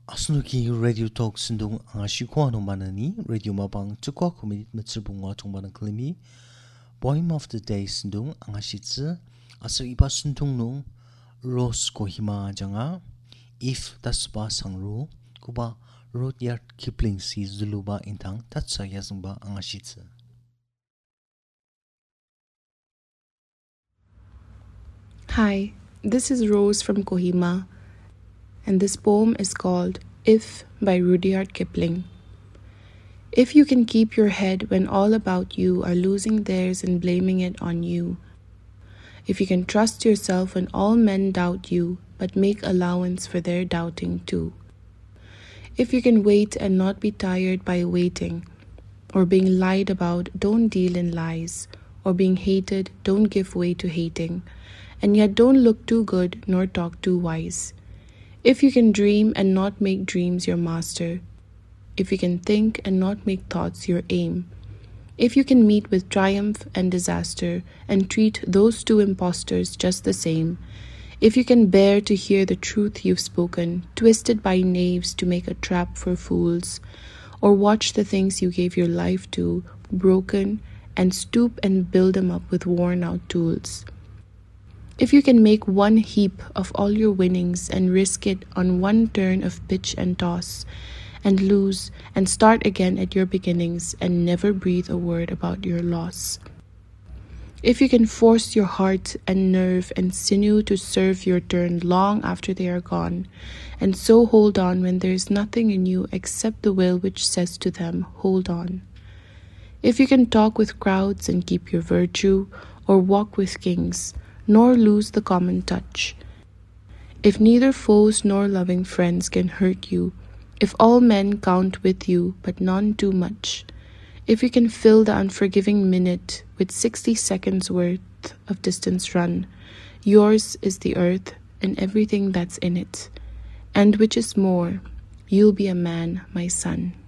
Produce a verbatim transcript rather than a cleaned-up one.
Asnuki radio talk sindung angashikwa no manani radio mabang chukwa community matsibungwa tongban klimi poem of the day sindung angashitse asar ipa sindung no Rose Kohima janga if tasba sangru kuba Rudyard Kipling si zuluba intang tatsa yazungba angashitse. Hi, this is Rose from Kohima, and this poem is called If by Rudyard Kipling. If you can keep your head when all about you are losing theirs and blaming it on you, if you can trust yourself when all men doubt you but make allowance for their doubting too, if you can wait and not be tired by waiting, or being lied about, don't deal in lies, or being hated, don't give way to hating, and yet don't look too good nor talk too wise. If you can dream and not make dreams your master, if you can think and not make thoughts your aim, if you can meet with triumph and disaster and treat those two impostors just the same, if you can bear to hear the truth you've spoken, twisted by knaves to make a trap for fools, or watch the things you gave your life to broken and stoop and build them up with worn-out tools, if you can make one heap of all your winnings and risk it on one turn of pitch and toss, and lose and start again at your beginnings and never breathe a word about your loss, if you can force your heart and nerve and sinew to serve your turn long after they are gone, and so hold on when there is nothing in you except the will which says to them, hold on, if you can talk with crowds and keep your virtue, or walk with kings, nor lose the common touch, if neither foes nor loving friends can hurt you, if all men count with you but none too much, if you can fill the unforgiving minute with sixty seconds worth of distance run, yours is the earth and everything that's in it, and which is more, you'll be a man, my son.